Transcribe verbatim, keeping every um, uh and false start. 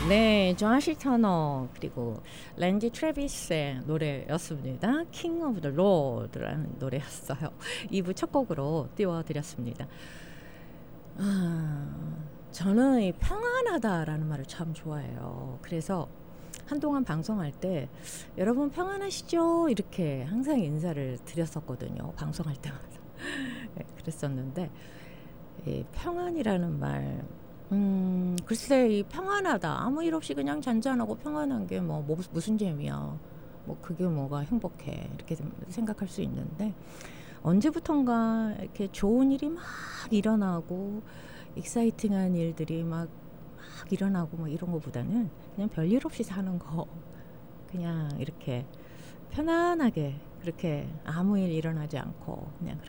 네, 조시 터너 그리고 랜디 트래비스의 노래였습니다. King of the Road라는 노래였어요. 이 부 첫 곡으로 띄워드렸습니다. 아, 저는 이 평안하다라는 말을 참 좋아해요. 그래서 한동안 방송할 때 여러분 평안하시죠? 이렇게 항상 인사를 드렸었거든요. 방송할 때마다. 네, 그랬었는데 이 평안이라는 말, 음, 글쎄 이 평안하다, 아무 일 없이 그냥 잔잔하고 평안한 게 뭐 무슨 재미야, 뭐 그게 뭐가 행복해, 이렇게 생각할 수 있는데 언제부턴가 이렇게 좋은 일이 막 일어나고 익사이팅한 일들이 막, 막 일어나고 뭐 이런 거보다는 그냥 별일 없이 사는 거, 그냥 이렇게 편안하게 그렇게 아무 일 일어나지 않고 그냥